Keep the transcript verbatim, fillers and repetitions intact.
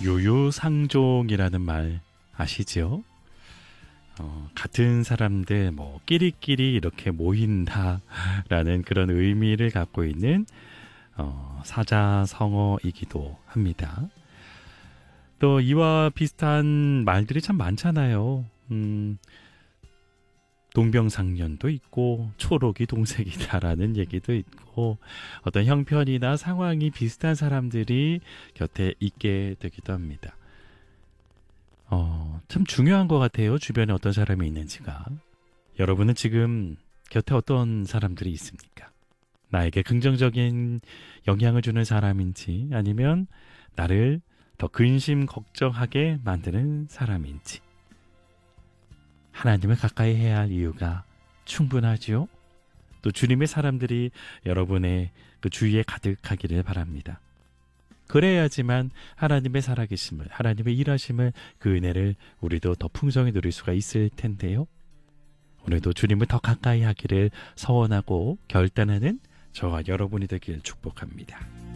유유상종이라는 말 아시죠? 어, 같은 사람들 뭐 끼리끼리 이렇게 모인다라는 그런 의미를 갖고 있는 어, 사자성어이기도 합니다. 또 이와 비슷한 말들이 참 많잖아요. 음, 동병상련도 있고 초록이 동색이다라는 얘기도 있고 어떤 형편이나 상황이 비슷한 사람들이 곁에 있게 되기도 합니다. 어, 참 중요한 것 같아요. 주변에 어떤 사람이 있는지가. 여러분은 지금 곁에 어떤 사람들이 있습니까? 나에게 긍정적인 영향을 주는 사람인지 아니면 나를 더 근심 걱정하게 만드는 사람인지. 하나님을 가까이 해야 할 이유가 충분하지요. 또 주님의 사람들이 여러분의 그 주위에 가득하기를 바랍니다. 그래야지만 하나님의 살아계심을, 하나님의 일하심을, 그 은혜를 우리도 더 풍성히 누릴 수가 있을 텐데요. 오늘도 주님을 더 가까이 하기를 서원하고 결단하는 저와 여러분이 되길 축복합니다.